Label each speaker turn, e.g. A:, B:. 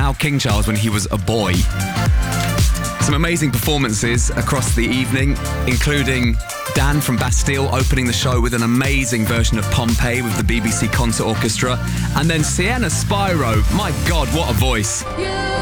A: Al King Charles when he was a boy. Some amazing performances across the evening, including Dan from Bastille opening the show with an amazing version of Pompeii with the BBC Concert Orchestra, and then Sienna Spyro. My God, what a voice.